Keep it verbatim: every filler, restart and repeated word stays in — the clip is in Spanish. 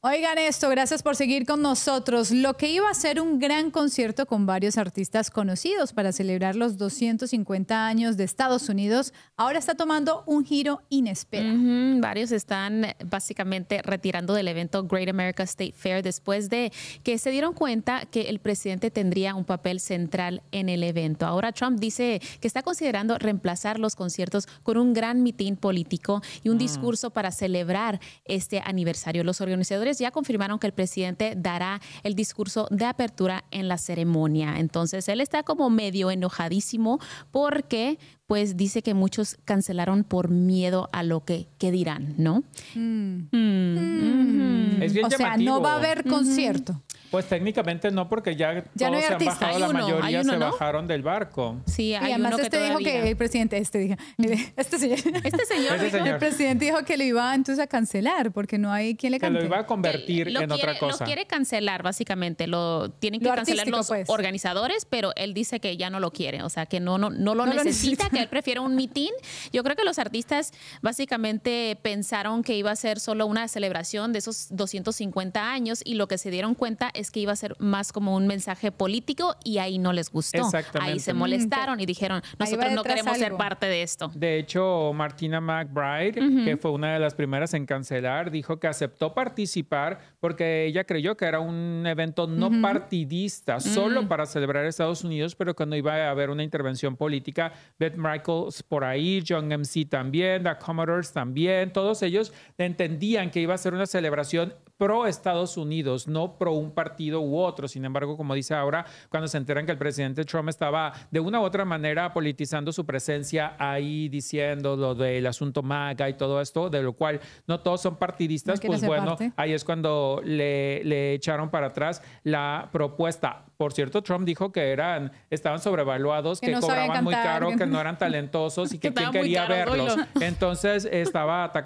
Oigan esto, gracias por seguir con nosotros. Lo que iba a ser un gran concierto con varios artistas conocidos para celebrar los doscientos cincuenta años de Estados Unidos, ahora está tomando un giro inesperado. Uh-huh. Varios están básicamente retirando del evento Great America State Fair después de que se dieron cuenta que el presidente tendría un papel central en el evento. Ahora Trump dice que está considerando reemplazar los conciertos con un gran mitin político y un uh-huh. discurso para celebrar este aniversario. Los organizadores ya confirmaron que el presidente dará el discurso de apertura en la ceremonia. Entonces, él está como medio enojadísimo porque pues dice que muchos cancelaron por miedo a lo que, que dirán, ¿no? Mm. Mm. Mm-hmm. Es bien o llamativo. sea, no va a haber concierto. Mm-hmm. Pues técnicamente no, porque ya, ya todos no se han artista. bajado, Hay la uno, mayoría hay uno, se ¿no? bajaron del barco. Sí, hay y además uno que este dijo todavía... que el presidente, este dijo, este señor, este señor, este señor. el presidente dijo que lo iba entonces a cancelar porque no hay quien le que cante. lo iba a convertir lo en quiere, otra cosa. Lo quiere cancelar, básicamente. Lo tienen que lo cancelar los pues. organizadores, pero él dice que ya no lo quiere. O sea, que no, no, no lo no necesita, lo necesita, que él prefiere un mitin. Yo creo que los artistas básicamente pensaron que iba a ser solo una celebración de esos doscientos cincuenta años y lo que se dieron cuenta es que iba a ser más como un mensaje político y ahí no les gustó. Ahí se molestaron y dijeron, nosotros no queremos algo. ser parte de esto. De hecho, Martina McBride, uh-huh. que fue una de las primeras en cancelar, dijo que aceptó participar porque ella creyó que era un evento no uh-huh. partidista, uh-huh. solo para celebrar Estados Unidos, pero que no iba a haber una intervención política. Beth Michaels por ahí, John M C también, The Commodores también, todos ellos entendían que iba a ser una celebración pro Estados Unidos, no pro un partido u otro. Sin embargo, como dice ahora, cuando se enteran que el presidente Trump estaba de una u otra manera politizando su presencia ahí, diciendo lo del asunto MAGA y todo esto, de lo cual no todos son partidistas, no pues bueno, parte. ahí es cuando le, le echaron para atrás la propuesta. Por cierto, Trump dijo que eran, estaban sobrevaluados, que, que no cobraban cantar, muy caro, que... que no eran talentosos y que, que quién quería caro, verlos. Entonces estaba atacando